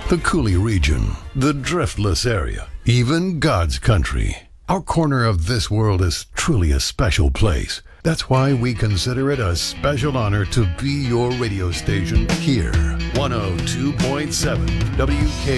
the Cooley region, the Driftless area, even God's country. Our corner of this world is truly a special place. That's why we consider it a special honor to be your radio station here. 102.7 WK.